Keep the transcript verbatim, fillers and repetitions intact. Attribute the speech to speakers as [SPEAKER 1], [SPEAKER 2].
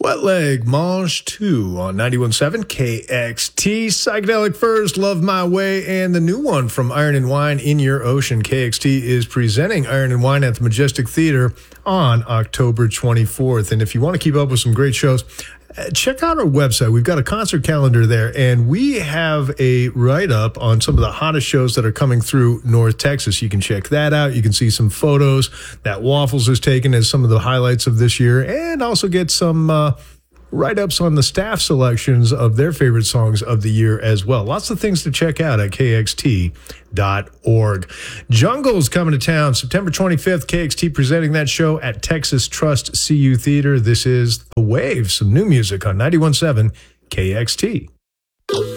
[SPEAKER 1] Wet Leg Mange two on ninety-one point seven K X T. Psychedelic First, Love My Way, and the new one from Iron and Wine, In Your Ocean. K X T is presenting Iron and Wine at the Majestic Theater on October twenty-fourth. And if you want to keep up with some great shows, check out our website. We've got a concert calendar there, and we have a write-up on some of the hottest shows that are coming through North Texas. You can check that out. You can see some photos that Waffles has taken as some of the highlights of this year, and also get some uh, write-ups on the staff selections of their favorite songs of the year as well. Lots of things to check out at K X T dot org. Jungle's coming to town September twenty-fifth. K X T presenting that show at Texas Trust C U Theater. This is The Wave, some new music on ninety-one point seven K X T.